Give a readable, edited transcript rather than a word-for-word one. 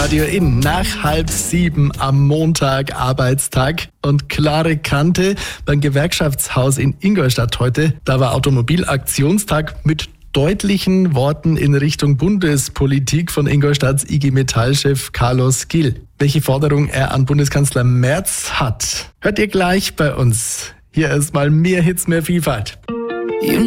Radio in nach 6:30 am Montag, Arbeitstag. Und klare Kante beim Gewerkschaftshaus in Ingolstadt heute. Da war Automobilaktionstag mit deutlichen Worten in Richtung Bundespolitik von Ingolstadts IG Metall-Chef Carlos Gil. Welche Forderung er an Bundeskanzler Merz hat, hört ihr gleich bei uns. Hier ist mal mehr Hits, mehr Vielfalt.